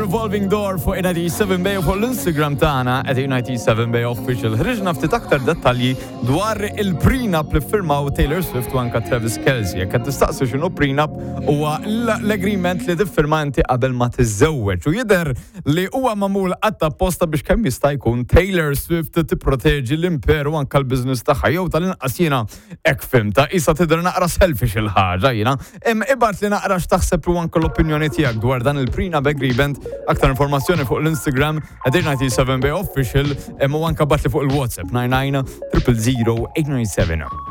Revolving Door fuq id97 Bay fuq l-Instagram tagħna @id97 Bay Official. Ħriġna ftit aktar dettalji dwar il-prenup li firmaw Taylor Swift u anke Travis Kelce. Jekk qed tistaqsu x'inhu prenup huwa l-agreement li tiffirma inti qabel ma tiżżewweġ u jidher li huwa magħmul qatt apposta biex kemm jista' jkun Taylor Swift tipproteġi l-imperu anke l-business tagħha jew tal-inqas jiena hekk fimta isa tidher naqra selfish il-ħaġa jiena. Ibgħat li naqra x'taħseb u anke l-opinjoni tiegħek dwar dan il-prenup agreement. Aktar informazzjoni fuq l-Instagram @id97 Bay Official u anke bat li fuq il-WhatsApp 99 000 897.